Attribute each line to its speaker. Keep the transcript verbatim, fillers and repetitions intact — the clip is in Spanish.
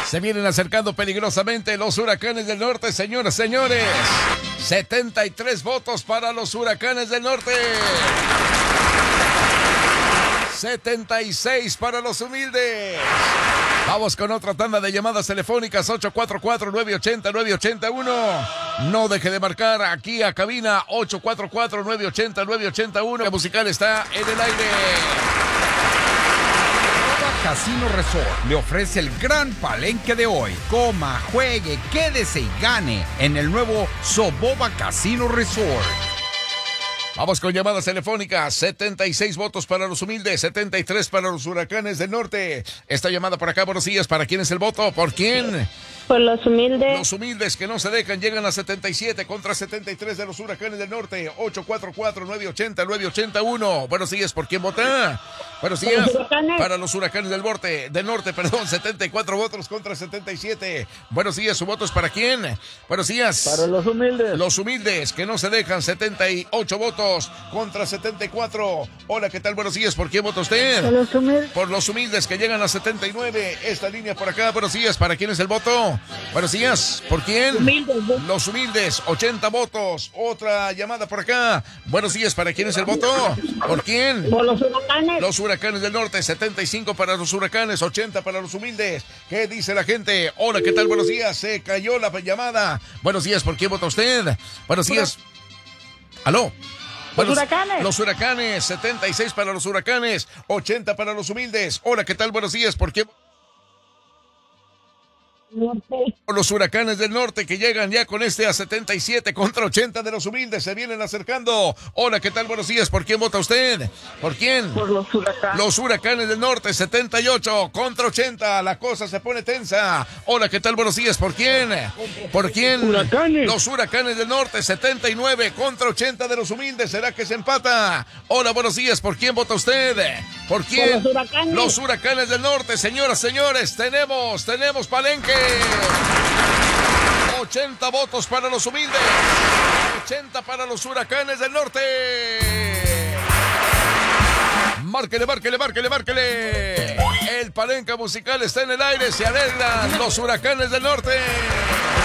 Speaker 1: Se vienen acercando peligrosamente los Huracanes del Norte, señoras, señores. setenta y tres votos para los Huracanes del Norte. setenta y seis para los Humildes. Vamos con otra tanda de llamadas telefónicas. Ocho cuatro cuatro, nueve ocho cero, nueve ocho uno. No deje de marcar aquí a cabina. Ocho cuatro cuatro, nueve ocho cero, nueve ocho uno. La musical está en el aire.
Speaker 2: Casino Resort le ofrece el gran palenque de hoy. Coma, juegue, quédese y gane en el nuevo Soboba Casino Resort.
Speaker 1: Vamos con llamadas telefónicas. setenta y seis votos para los Humildes, setenta y tres para los Huracanes del Norte. Esta llamada por acá, buenos días. ¿Para quién es el voto? ¿Por quién?
Speaker 3: Por los Humildes.
Speaker 1: Los Humildes que no se dejan llegan a setenta y siete contra setenta y tres de los Huracanes del Norte. ocho cuatro cuatro, nueve ocho cero, nueve ocho uno. Buenos días. ¿Por quién vota? Buenos días. Para los Huracanes del Norte, del Norte, perdón, setenta y cuatro votos contra setenta y siete. Buenos días. ¿Su voto es para quién? Buenos días.
Speaker 4: Para los Humildes.
Speaker 1: Los Humildes que no se dejan, setenta y ocho votos contra setenta y cuatro. Hola, ¿qué tal? Buenos días. ¿Por quién vota usted?
Speaker 3: Por los Humildes.
Speaker 1: Por los Humildes que llegan a setenta y nueve. Esta línea por acá. Buenos días. ¿Para quién es el voto? Buenos días. ¿Por quién?
Speaker 3: Humildes.
Speaker 1: Los Humildes, ochenta votos. Otra llamada por acá. Buenos días. ¿Para quién es el voto? ¿Por quién?
Speaker 3: Por los Huracanes.
Speaker 1: Los Huracanes del Norte, setenta y cinco para los Huracanes, ochenta para los Humildes. ¿Qué dice la gente? Hola, ¿qué tal? Buenos días. Se cayó la llamada. Buenos días. ¿Por quién vota usted? Buenos días. ¿Aló?
Speaker 3: Los Huracanes.
Speaker 1: Los Huracanes, setenta y seis para los Huracanes, ochenta para los Humildes. Hola, ¿qué tal? Buenos días. ¿Por qué? Los Huracanes del Norte que llegan ya con este a setenta y siete contra ochenta de los Humildes. Se vienen acercando. Hola, ¿qué tal? Buenos días. ¿Por quién vota usted? ¿Por quién?
Speaker 3: Por los Huracanes.
Speaker 1: Los Huracanes del Norte, setenta y ocho contra ochenta. La cosa se pone tensa. Hola, ¿qué tal? Buenos días. ¿Por quién? ¿Por quién?
Speaker 4: Huracanes.
Speaker 1: Los Huracanes del Norte, setenta y nueve contra ochenta de los Humildes. ¿Será que se empata? Hola, buenos días. ¿Por quién vota usted? ¿Por quién?
Speaker 3: Por los Huracanes.
Speaker 1: Los Huracanes del Norte, señoras, señores. Tenemos, tenemos palenque. ochenta votos para los Humildes, ochenta para los Huracanes del Norte. Márquele, márquele, márquele, márquele. El palenque musical está en el aire. Se alegran los Huracanes del Norte.